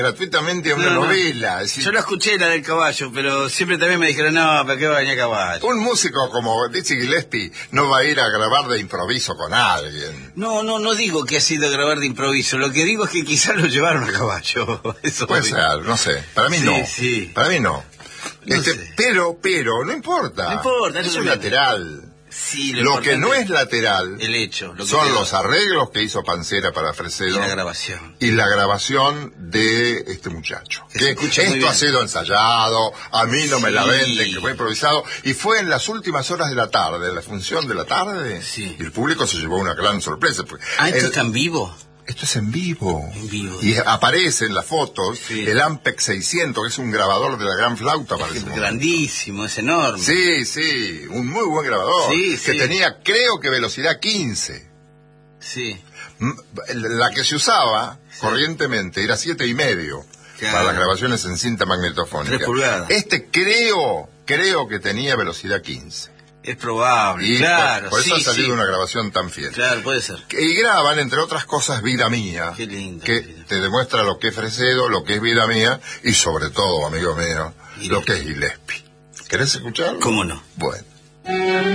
gratuitamente a una novela. Es decir, yo la escuché, la del caballo, pero siempre también me dijeron, no, ¿para qué va a venir a caballo? un músico como Dizzy Gillespie no va a ir a grabar de improviso con alguien. No digo que ha sido grabar de improviso, lo que digo es que quizás lo llevaron a caballo. Eso Puede ser, no sé, para mí Sí, no. sí. Para mí no. No sé. Pero, no importa. No importa, Eso no es me- lateral. Sí, Lo que importante no es lateral el hecho, lo que son quedó. los arreglos que hizo Pancera para Y Fresedo la grabación. y la grabación de este muchacho. Que se escucha muy esto bien. ha sido ensayado, a mí no me la Sí. venden, que fue improvisado, y fue en las últimas horas de la tarde, la función de la tarde, Sí. y el público se llevó una gran sorpresa. Porque ¿Esto está en vivo? esto es en vivo. En vivo. Y aparece en las fotos Sí. el Ampex 600, que es un grabador de la gran flauta para ese Es momento. grandísimo, es enorme. Sí, un muy buen grabador, Sí, que sí. tenía, creo que velocidad 15. Sí. La que se usaba corrientemente era 7,5 Claro. para las grabaciones en cinta magnetofónica. 3 pulgadas. Este creo que tenía velocidad 15. Es probable, Y claro. por eso sí, ha salido sí. una grabación tan fiel. Claro, puede ser. Y graban, entre otras cosas, Vida Mía. Qué lindo. Que te demuestra lo que es Fresedo, lo que es Vida Mía, y sobre todo, amigo mío, lo que es Gillespie. ¿Querés escucharlo? ¿Cómo no? Bueno.